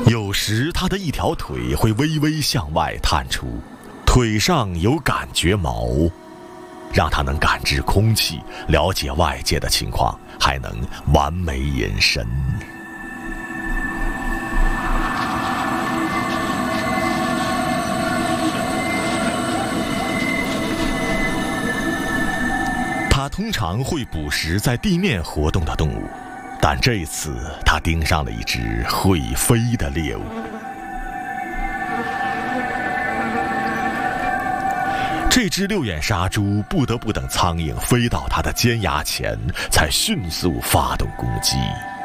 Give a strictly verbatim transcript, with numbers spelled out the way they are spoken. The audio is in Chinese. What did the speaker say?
有时它的一条腿会微微向外探出，腿上有感觉毛，让它能感知空气，了解外界的情况，还能完美隐身。它通常会捕食在地面活动的动物，但这次它盯上了一只会飞的猎物。这只六眼杀猪不得不等苍蝇飞到它的尖牙前，才迅速发动攻击。